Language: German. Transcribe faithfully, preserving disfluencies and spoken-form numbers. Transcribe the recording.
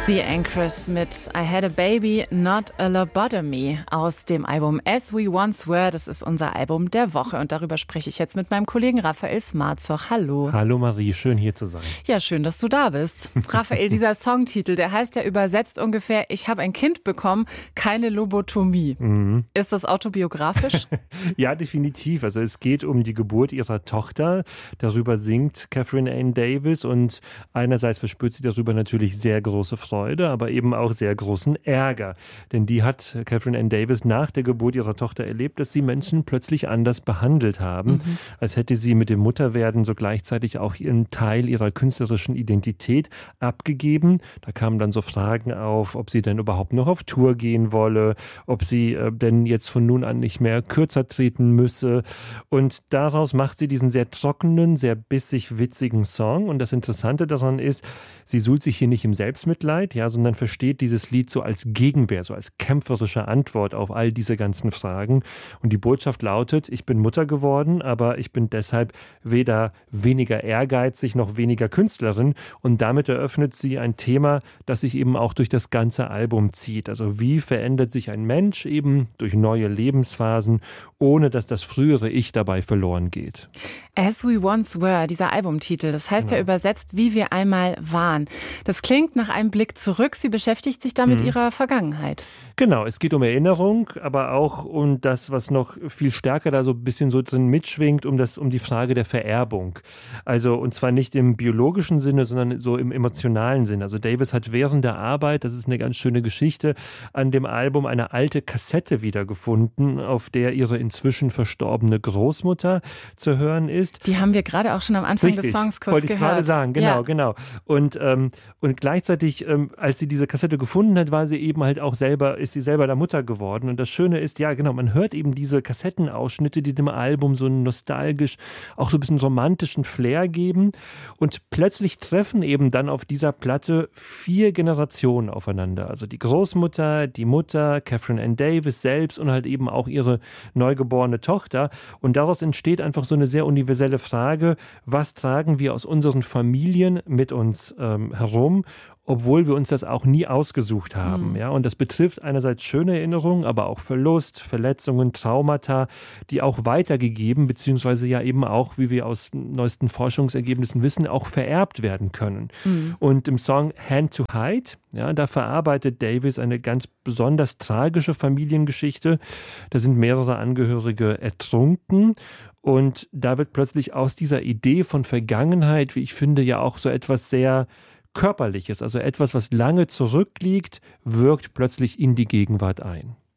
The Anchors mit I Had a Baby, Not a Lobotomy aus dem Album As We Once Were. Das ist unser Album der Woche und darüber spreche ich jetzt mit meinem Kollegen Raphael Smarzoch. Hallo. Hallo Marie, schön hier zu sein. Ja, schön, dass du da bist. Raphael, dieser Songtitel, der heißt ja übersetzt ungefähr Ich habe ein Kind bekommen, keine Lobotomie. Mhm. Ist das autobiografisch? Ja, definitiv. Also es geht um die Geburt ihrer Tochter. Darüber singt Catherine Ann Davis und einerseits verspürt sie darüber natürlich sehr große Freude, aber eben auch sehr großen Ärger. Denn die hat Catherine Ann Davis nach der Geburt ihrer Tochter erlebt, dass sie Menschen plötzlich anders behandelt haben, mhm. als hätte sie mit dem Mutterwerden so gleichzeitig auch einen Teil ihrer künstlerischen Identität abgegeben. Da kamen dann so Fragen auf, ob sie denn überhaupt noch auf Tour gehen wolle, ob sie äh, denn jetzt von nun an nicht mehr kürzer treten müsse. Und daraus macht sie diesen sehr trockenen, sehr bissig witzigen Song. Und das Interessante daran ist, sie suhlt sich hier nicht im Selbstmitleid, ja, sondern versteht dieses Lied so als Gegenwehr, so als kämpferische Antwort auf all diese ganzen Fragen. Und die Botschaft lautet, ich bin Mutter geworden, aber ich bin deshalb weder weniger ehrgeizig noch weniger Künstlerin. Und damit eröffnet sie ein Thema, das sich eben auch durch das ganze Album zieht. Also wie verändert sich ein Mensch eben durch neue Lebensphasen, ohne dass das frühere Ich dabei verloren geht. As We Once Were, dieser Albumtitel, das heißt ja, ja übersetzt, wie wir einmal waren. Das klingt nach einem Blick zurück. Sie beschäftigt sich da mit mhm. ihrer Vergangenheit. Genau, es geht um Erinnerung, aber auch um das, was noch viel stärker da so ein bisschen so drin mitschwingt, um, das, um die Frage der Vererbung. Also, und zwar nicht im biologischen Sinne, sondern so im emotionalen Sinne. Also Davis hat während der Arbeit, das ist eine ganz schöne Geschichte, an dem Album eine alte Kassette wiedergefunden, auf der ihre inzwischen verstorbene Großmutter zu hören ist. Die haben wir gerade auch schon am Anfang Richtig, des Songs kurz wollte ich gehört. gerade sagen, genau, ja. genau. Und, ähm, und gleichzeitig, ähm, als sie diese Kassette gefunden hat, war sie eben halt auch selber, ist sie selber der Mutter geworden. Und das Schöne ist, ja genau, man hört eben diese Kassettenausschnitte, die dem Album so einen nostalgisch, auch so ein bisschen romantischen Flair geben. Und plötzlich treffen eben dann auf dieser Platte vier Generationen aufeinander. Also die Großmutter, die Mutter, Catherine Ann Davis selbst und halt eben auch ihre neugeborene Tochter. Und daraus entsteht einfach so eine sehr universelle Frage, was tragen wir aus unseren Familien mit uns ähm, herum, obwohl wir uns das auch nie ausgesucht haben. Mhm. Ja, und das betrifft einerseits schöne Erinnerungen, aber auch Verlust, Verletzungen, Traumata, die auch weitergegeben, beziehungsweise ja eben auch, wie wir aus neuesten Forschungsergebnissen wissen, auch vererbt werden können. Mhm. Und im Song Hand to Hide, ja, da verarbeitet Davis eine ganz besonders tragische Familiengeschichte. Da sind mehrere Angehörige ertrunken. Und da wird plötzlich aus dieser Idee von Vergangenheit, wie ich finde, ja auch so etwas sehr Körperliches, also etwas, was lange zurückliegt, wirkt plötzlich in die Gegenwart ein.